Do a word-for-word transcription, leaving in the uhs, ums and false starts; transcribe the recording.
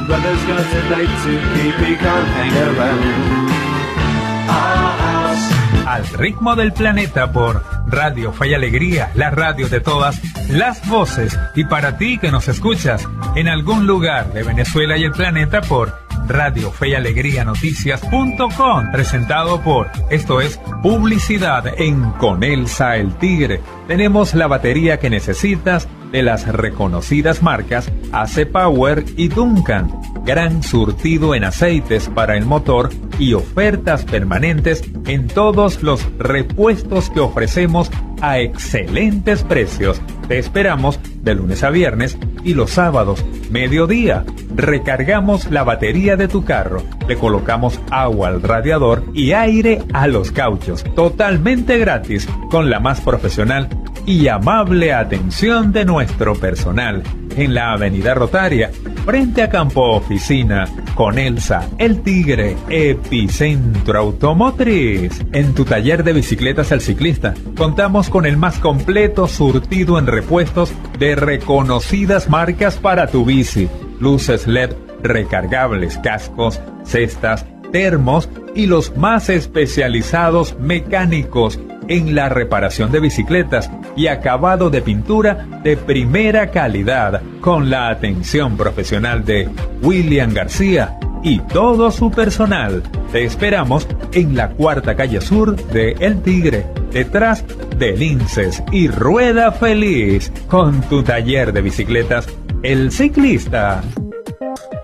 brother's got a date to keep, he can't hang around. Our house. Al ritmo del planeta por Radio Fe y Alegría, la radio de todas las voces. Y para ti que nos escuchas en algún lugar de Venezuela y el planeta por Radio Fe y Alegría Noticias punto com, presentado por, esto es publicidad en Conelsa el Tigre. Tenemos la batería que necesitas de las reconocidas marcas A C Power y Duncan. Gran surtido en aceites para el motor y ofertas permanentes en todos los repuestos que ofrecemos a excelentes precios. Te esperamos de lunes a viernes y los sábados, mediodía. Recargamos la batería de tu carro, le colocamos agua al radiador y aire a los cauchos, totalmente gratis, con la más profesional y amable atención de nuestro personal. En la Avenida Rotaria, frente a Campo Oficina, Conelsa el Tigre, epicentro automotriz. En tu taller de bicicletas El Ciclista, contamos con el más completo surtido en repuestos de reconocidas marcas para tu bici. Luces L E D recargables, cascos, cestas, termos y los más especializados mecánicos en la reparación de bicicletas y acabado de pintura de primera calidad, con la atención profesional de William García y todo su personal. Te esperamos en la cuarta calle sur de El Tigre, detrás de Linces y Rueda Feliz, con tu taller de bicicletas El Ciclista.